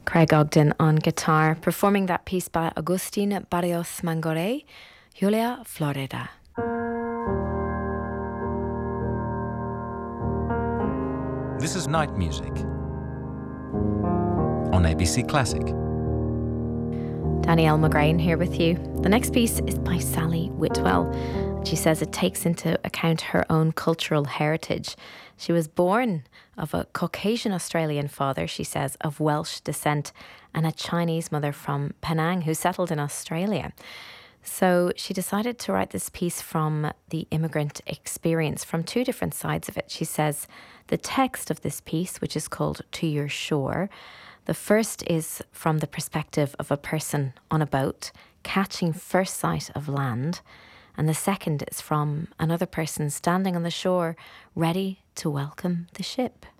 Craig Ogden on guitar, performing that piece by Agustin Barrios Mangoré, Julia Florida. This is Night Music on ABC Classic. Danielle McGrain here with you. The next piece is by Sally Whitwell. She says it takes into account her own cultural heritage. She was born of a Caucasian Australian father, she says, of Welsh descent, and a Chinese mother from Penang who settled in Australia. So she decided to write this piece from the immigrant experience, from two different sides of it. She says the text of this piece, which is called To Your Shore, the first is from the perspective of a person on a boat catching first sight of land, and the second is from another person standing on the shore ready to welcome the ship.